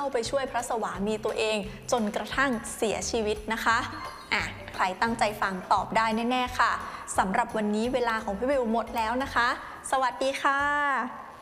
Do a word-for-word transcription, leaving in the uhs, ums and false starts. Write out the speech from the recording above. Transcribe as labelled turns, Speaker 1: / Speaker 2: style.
Speaker 1: ไปช่วยพระสวามีตัวเองจนกระทั่งเสียชีวิตนะคะอ่ะใครตั้งใจฟังตอบได้แน่ๆค่ะสำหรับวันนี้เวลาของพี่วิวหมดแล้วนะคะสวัสดีค่ะ